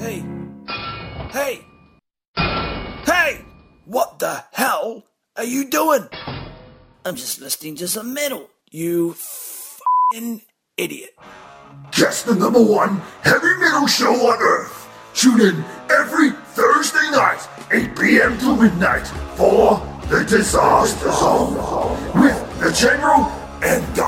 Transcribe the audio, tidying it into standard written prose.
Hey! Hey! Hey! What the hell are you doing? I'm just listening to some metal, you f***ing idiot. Just the number one heavy metal show on Earth. Tune in every Thursday night, 8 p.m. to midnight, for The Disaster Zone with The General and